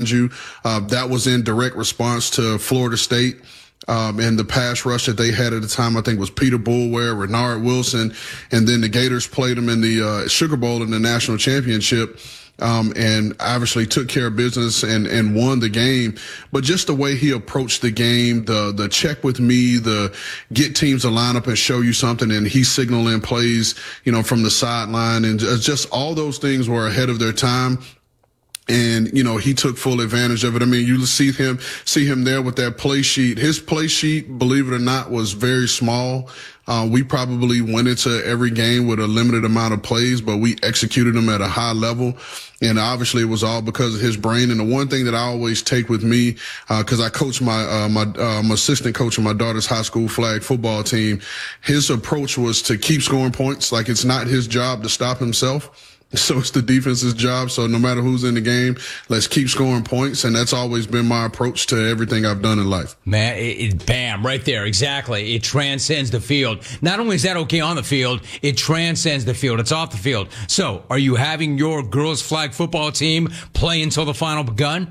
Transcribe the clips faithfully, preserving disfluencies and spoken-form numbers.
challenge you. Uh, that was in direct response to Florida State. Um, and the pass rush that they had at the time, I think, was Peter Boulware, Renard Wilson, and then the Gators played them in the uh, Sugar Bowl in the national championship. Um, and obviously took care of business and, and won the game. But just the way he approached the game, the, the check with me, the get teams to line up and show you something, and he signaling plays, you know, from the sideline, and just all those things were ahead of their time. And, you know, he took full advantage of it. I mean, you see him, see him there with that play sheet. His play sheet, believe it or not, was very small. Uh, we probably went into every game with a limited amount of plays, but we executed them at a high level. And obviously it was all because of his brain. And the one thing that I always take with me, uh, cause I coach my, uh, my, uh, I'm assistant coach of my daughter's high school flag football team. His approach was to keep scoring points. Like, it's not his job to stop himself. So it's the defense's job. So no matter who's in the game, let's keep scoring points. And that's always been my approach to everything I've done in life. Man, it, it, bam, right there. Exactly. It transcends the field. Not only is that okay on the field, it transcends the field. It's off the field. So are you having your girls flag football team play until the final begun?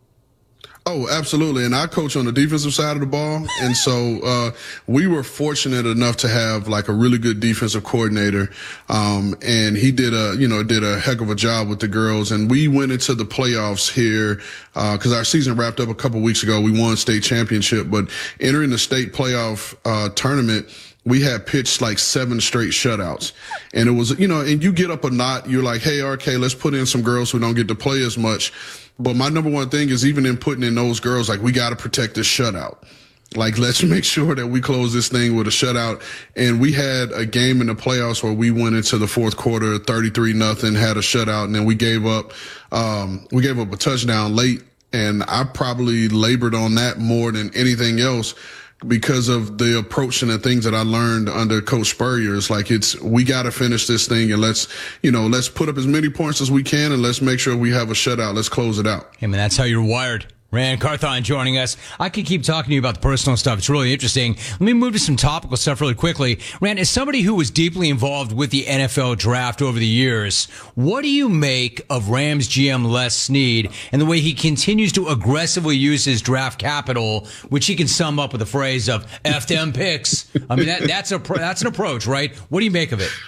Oh, absolutely. And I coach on the defensive side of the ball. And so, uh, we were fortunate enough to have like a really good defensive coordinator. Um, and he did a, you know, did a heck of a job with the girls. And we went into the playoffs here, uh, cause our season wrapped up a couple weeks ago. We won state championship, but entering the state playoff, uh, tournament, we had pitched like seven straight shutouts. And it was, you know, and you get up a knot, you're like, hey, R K, let's put in some girls who don't get to play as much. But my number one thing is, even in putting in those girls, like, we got to protect this shutout. Like, let's make sure that we close this thing with a shutout. And we had a game in the playoffs where we went into the fourth quarter, thirty-three nothing, had a shutout, and then we gave up, um, we gave up a touchdown late. And I probably labored on that more than anything else, because of the approach and the things that I learned under Coach Spurrier. It's like, it's, we got to finish this thing, and let's, you know, let's put up as many points as we can, and let's make sure we have a shutout. Let's close it out. Hey, man, that's how you're wired. Ran Carthon joining us. I could keep talking to you about the personal stuff. It's really interesting. Let me move to some topical stuff really quickly. Ran, as somebody who was deeply involved with the N F L draft over the years, what do you make of Rams G M Les Snead and the way he continues to aggressively use his draft capital, which he can sum up with the phrase of F them picks? I mean, that, that's a, that's an approach, right? What do you make of it?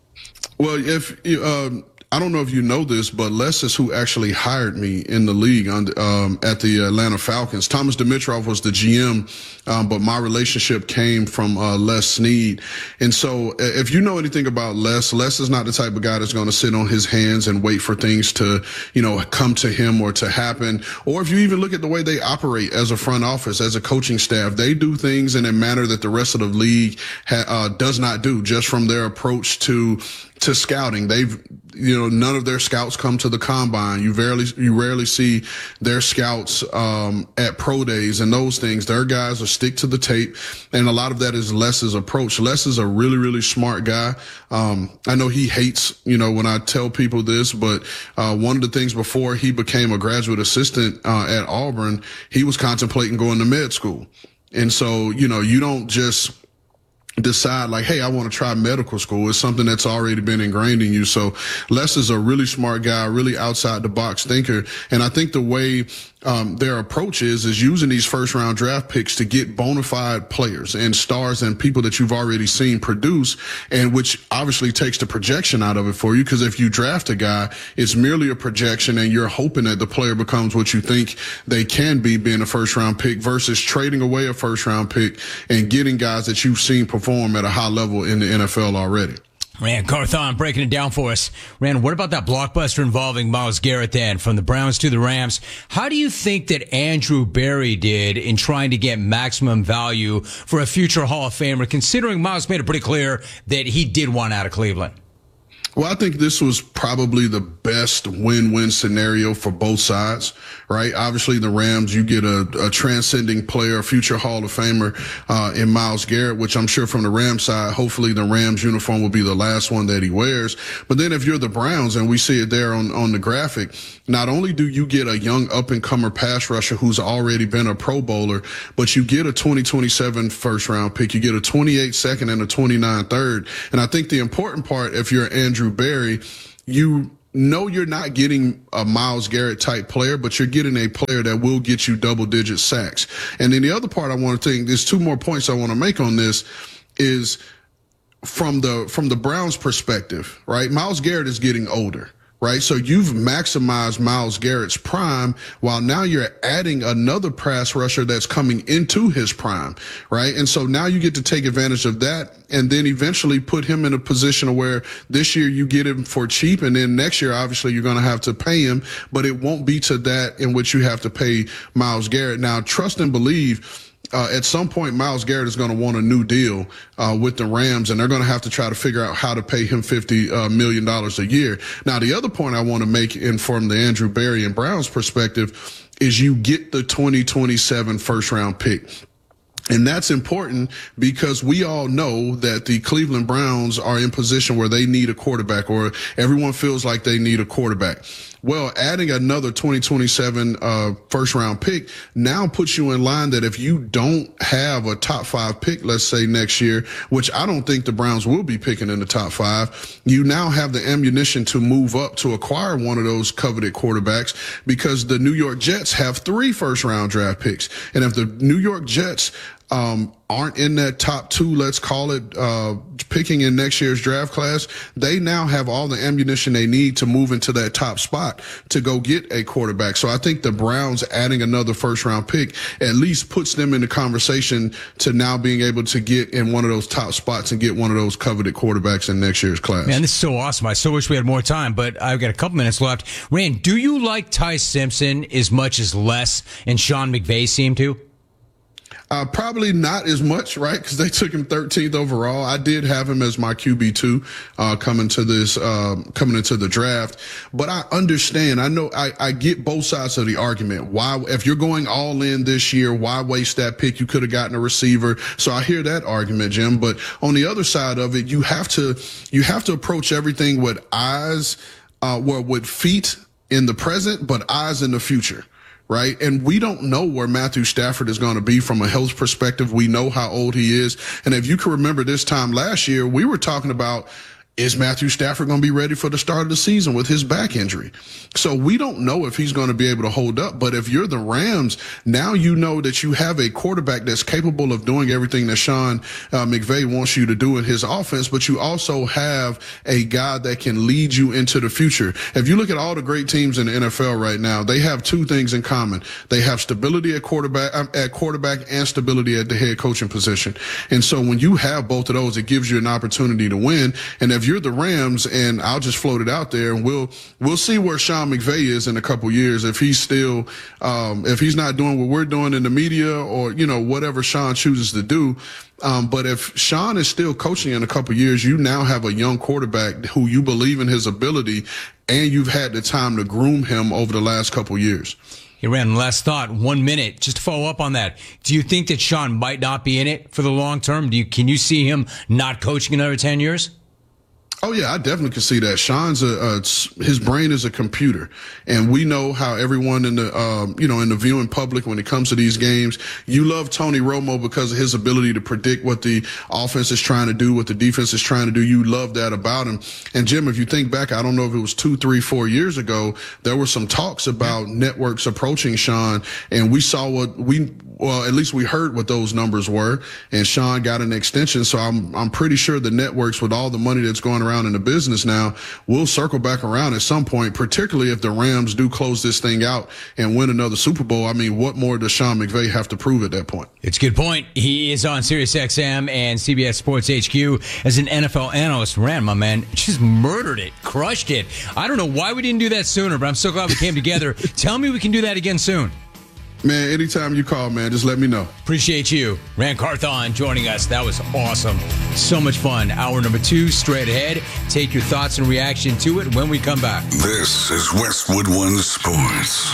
Well, if you, um, I don't know if you know this, but Les is who actually hired me in the league on, um, at the Atlanta Falcons. Thomas Dimitroff was the G M, um, but my relationship came from uh, Les Snead. And so if you know anything about Les, Les is not the type of guy that's going to sit on his hands and wait for things to, you know, come to him or to happen. Or if you even look at the way they operate as a front office, as a coaching staff, they do things in a manner that the rest of the league ha- uh, does not do, just from their approach to to scouting. They've, you know, none of their scouts come to the combine. You rarely, you rarely see their scouts, um, at pro days and those things. Their guys are stick to the tape. And a lot of that is Les's approach. Les is a really, really smart guy. Um, I know he hates, you know, when I tell people this, but, uh, one of the things before he became a graduate assistant, uh, at Auburn, he was contemplating going to med school. And so, you know, you don't just decide like, hey, I want to try medical school. It's something that's already been ingrained in you. So Les is a really smart guy, really outside the box thinker. And I think the way um, their approach is, is using these first round draft picks to get bona fide players and stars and people that you've already seen produce, and which obviously takes the projection out of it for you. Because if you draft a guy, it's merely a projection and you're hoping that the player becomes what you think they can be, being a first round pick, versus trading away a first round pick and getting guys that you've seen perform at a high level in the N F L already. Rand Carthon breaking it down for us. Rand, what about that blockbuster involving Myles Garrett then, from the Browns to the Rams? How do you think that Andrew Berry did in trying to get maximum value for a future Hall of Famer, considering Myles made it pretty clear that he did want out of Cleveland? Well, I think this was probably the best win-win scenario for both sides, right? Obviously, the Rams, you get a, a transcending player, a future Hall of Famer, uh, in Myles Garrett, which I'm sure from the Rams side, hopefully the Rams uniform will be the last one that he wears. But then if you're the Browns, and we see it there on, on the graphic, not only do you get a young up-and-comer pass rusher who's already been a Pro Bowler, but you get a twenty twenty-seven first-round pick, you get a twenty-eight second and a twenty-nine third. And I think the important part, if you're Andrew Berry, you no, you're not getting a Myles Garrett type player, but you're getting a player that will get you double digit sacks. And then the other part I want to think, there's two more points I want to make on this is from the, from the Browns perspective, right? Myles Garrett is getting older. Right. So you've maximized Myles Garrett's prime while now you're adding another pass rusher that's coming into his prime. Right. And so now you get to take advantage of that and then eventually put him in a position where this year you get him for cheap. And then next year, obviously, you're going to have to pay him, but it won't be to that in which you have to pay Myles Garrett. Now, trust and believe. Uh, at some point, Myles Garrett is going to want a new deal uh, with the Rams, and they're going to have to try to figure out how to pay him fifty uh, million dollars a year. Now, the other point I want to make in from the Andrew Berry and Browns perspective is you get the twenty twenty-seven first round pick. And that's important because we all know that the Cleveland Browns are in position where they need a quarterback, or everyone feels like they need a quarterback. Well, adding another twenty twenty-seven uh, first round pick now puts you in line that if you don't have a top five pick, let's say next year, which I don't think the Browns will be picking in the top five, you now have the ammunition to move up to acquire one of those coveted quarterbacks because the New York Jets have three first round draft picks. And if the New York Jets um, aren't in that top two, let's call it, uh, picking in next year's draft class, they now have all the ammunition they need to move into that top spot to go get a quarterback. So I think the Browns adding another first round pick at least puts them in the conversation to now being able to get in one of those top spots and get one of those coveted quarterbacks in next year's class. Man, this is so awesome. I so wish we had more time, but I've got a couple minutes left. Rand, do you like Ty Simpson as much as Les and Sean McVay seem to? Uh, probably not as much, right? Because they took him thirteenth overall. I did have him as my Q B two uh, coming to this, uh, coming into the draft. But I understand. I know. I, I get both sides of the argument. Why, if you're going all in this year, why waste that pick? You could have gotten a receiver. So I hear that argument, Jim. But on the other side of it, you have to you have to approach everything with eyes, uh, well, with feet in the present, but eyes in the future. Right. And we don't know where Matthew Stafford is going to be from a health perspective. We know how old he is. And if you can remember this time last year, we were talking about, is Matthew Stafford going to be ready for the start of the season with his back injury? So we don't know if he's going to be able to hold up. But if you're the Rams, now you know that you have a quarterback that's capable of doing everything that Sean uh, McVay wants you to do in his offense, but you also have a guy that can lead you into the future. If you look at all the great teams in the N F L right now, they have two things in common. They have stability at quarterback, at quarterback and stability at the head coaching position. And so when you have both of those, it gives you an opportunity to win. And if you're the Rams, and I'll just float it out there, and we'll we'll see where Sean McVay is in a couple years. If he's still, um, if he's not doing what we're doing in the media, or you know whatever Sean chooses to do. Um, but if Sean is still coaching in a couple years, you now have a young quarterback who you believe in his ability, and you've had the time to groom him over the last couple years. Hey, Rand, last thought, one minute, just to follow up on that. Do you think that Sean might not be in it for the long term? Do you, can you see him not coaching another ten years? Oh, yeah, I definitely can see that. Sean's a, a, his brain is a computer, and we know how everyone in the, um, you know, in the viewing public, when it comes to these games, you love Tony Romo because of his ability to predict what the offense is trying to do, what the defense is trying to do. You love that about him. And Jim, if you think back, I don't know if it was two, three, four years ago, there were some talks about networks approaching Sean, and we saw what we, well, at least we heard what those numbers were, and Sean got an extension. So I'm, I'm pretty sure the networks, with all the money that's going around in the business now, will circle back around at some point, particularly if the Rams do close this thing out and win another Super Bowl. I mean, what more does Sean McVay have to prove at that point? It's a good point. He is on SiriusXM and C B S Sports H Q as an N F L analyst. Rand, my man, just murdered it, crushed it. I don't know why we didn't do that sooner, but I'm so glad we came together. Tell me we can do that again soon. Man, anytime you call, man, just let me know. Appreciate you. Rand Carthon joining us. That was awesome. So much fun. Hour number two, straight ahead. Take your thoughts and reaction to it when we come back. This is Westwood One Sports.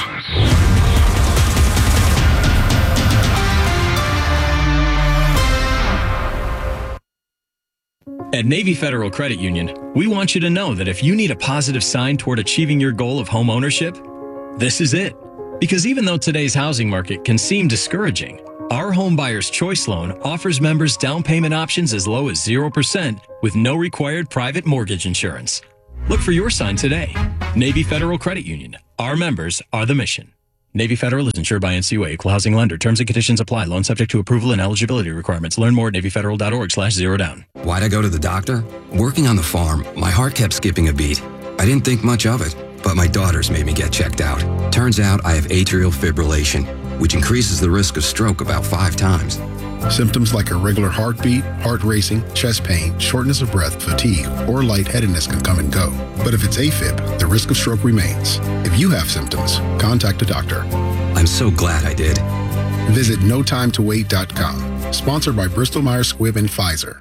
At Navy Federal Credit Union, we want you to know that if you need a positive sign toward achieving your goal of home ownership, this is it. Because even though today's housing market can seem discouraging, our Home Buyer's Choice Loan offers members down payment options as low as zero percent with no required private mortgage insurance. Look for your sign today. Navy Federal Credit Union. Our members are the mission. Navy Federal is insured by N C U A, equal housing lender. Terms and conditions apply. Loan subject to approval and eligibility requirements. Learn more at NavyFederal.org slash zero down. Why'd I go to the doctor? Working on the farm, my heart kept skipping a beat. I didn't think much of it, but my daughters made me get checked out. Turns out I have atrial fibrillation, which increases the risk of stroke about five times. Symptoms like irregular heartbeat, heart racing, chest pain, shortness of breath, fatigue, or lightheadedness can come and go. But if it's AFib, the risk of stroke remains. If you have symptoms, contact a doctor. I'm so glad I did. Visit no time to wait dot com. Sponsored by Bristol Myers Squibb and Pfizer.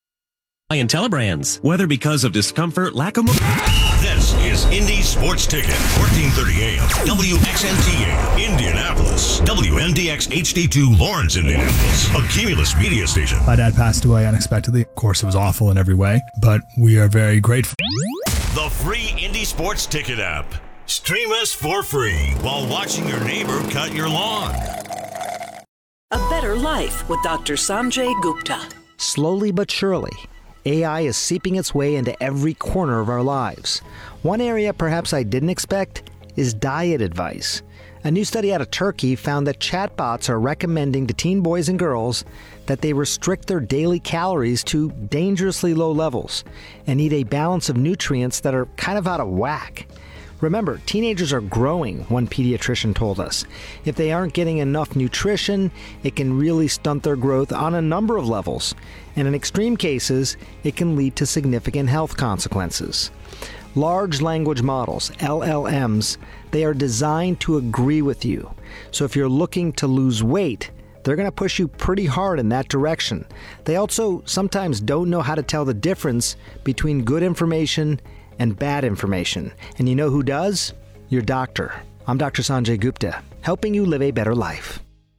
Telebrands, whether because of discomfort, lack of mobility. This is Indy Sports Ticket, fourteen thirty A M, W X N T A, Indianapolis, W N D X H D two, Lawrence, Indianapolis, a Cumulus media station. My dad passed away unexpectedly. Of course, it was awful in every way, but we are very grateful. The free Indy Sports Ticket app. Stream us for free while watching your neighbor cut your lawn. A better life with Doctor Sanjay Gupta. Slowly but surely, A I is seeping its way into every corner of our lives. One area perhaps I didn't expect is diet advice. A new study out of Turkey found that chatbots are recommending to teen boys and girls that they restrict their daily calories to dangerously low levels and eat a balance of nutrients that are kind of out of whack. Remember, teenagers are growing, one pediatrician told us. If they aren't getting enough nutrition, it can really stunt their growth on a number of levels. And in extreme cases, it can lead to significant health consequences. Large language models, L L Ms, they are designed to agree with you. So if you're looking to lose weight, they're going to push you pretty hard in that direction. They also sometimes don't know how to tell the difference between good information and bad information. And you know who does? Your doctor. I'm Doctor Sanjay Gupta, helping you live a better life.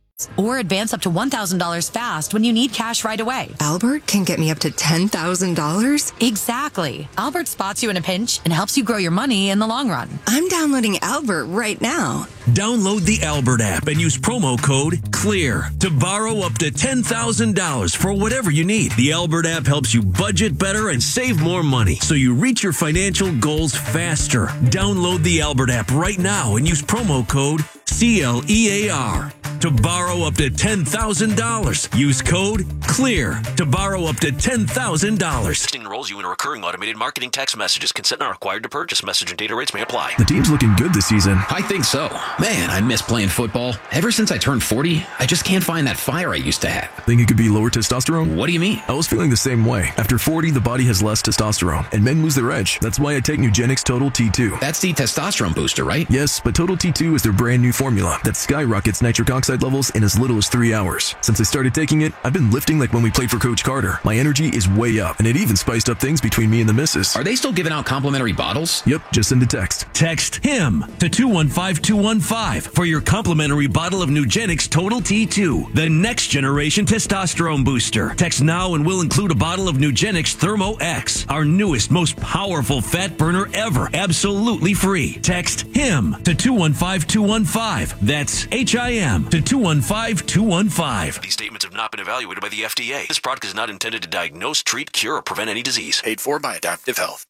Or advance up to one thousand dollars fast when you need cash right away. Albert can get me up to ten thousand dollars? Exactly. Albert spots you in a pinch and helps you grow your money in the long run. I'm downloading Albert right now. Download the Albert app and use promo code CLEAR to borrow up to ten thousand dollars for whatever you need. The Albert app helps you budget better and save more money so you reach your financial goals faster. Download the Albert app right now and use promo code C L E A R to borrow up to ten thousand dollars. Use code CLEAR to borrow up to ten thousand dollars. Listing enrolls you in a recurring automated marketing text messages. Consent not required to purchase. Message and data rates may apply. The team's looking good this season. I think so. Man, I miss playing football. Ever since I turned forty, I just can't find that fire I used to have. Think it could be lower testosterone? What do you mean? I was feeling the same way. After forty, the body has less testosterone, and men lose their edge. That's why I take Nugenix Total T two. That's the testosterone booster, right? Yes, but Total T two is their brand new formula that skyrockets nitric oxide levels in as little as three hours. Since I started taking it, I've been lifting like when we played for Coach Carter. My energy is way up, and it even spiced up things between me and the missus. Are they still giving out complimentary bottles? Yep, just send a text. Text HIM to two one five two one five for your complimentary bottle of Nugenix Total T two, the next generation testosterone booster. Text now and we'll include a bottle of Nugenix Thermo X, our newest, most powerful fat burner ever, absolutely free. Text HIM to two one five two one five. That's H I M to two one five two one five. These statements have not been evaluated by the F D A. This product is not intended to diagnose, treat, cure, or prevent any disease. Paid for by Adaptive Health.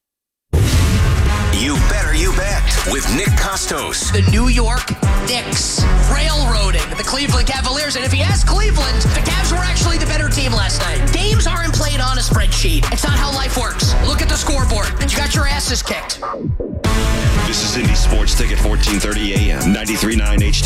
You Better You Bet with Nick Costos. The New York Knicks railroading the Cleveland Cavaliers. And if you ask Cleveland, the Cavs were actually the better team last night. Games aren't played on a spreadsheet. It's not how life works. Look at the scoreboard. You got your asses kicked. This is Indy Sports Ticket, fourteen thirty A M, ninety-three point nine H D.